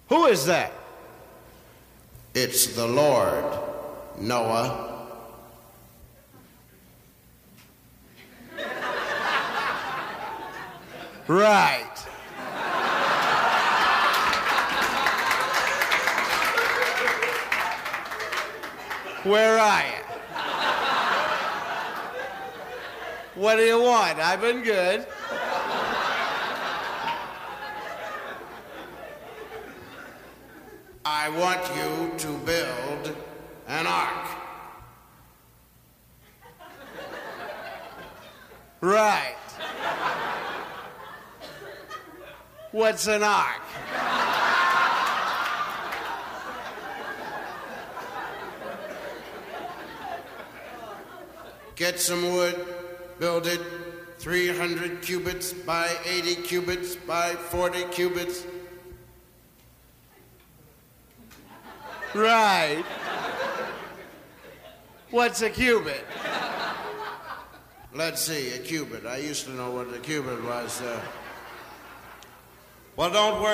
Who is that? It's the Lord, Noah. Right. Where are you? What do you want? I've been good. I want you to build an ark. Right. What's an ark? Get some wood, build it 300 cubits by 80 cubits by 40 cubits. Right. What's a cubit? Let's see, a cubit. I used to know what a cubit was. Well, don't worry.